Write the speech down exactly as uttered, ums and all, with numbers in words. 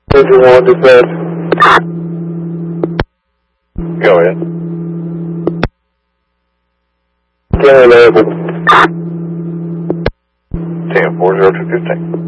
Engine one, dispatch. Go ahead. Can available. ten four zero two fifteen.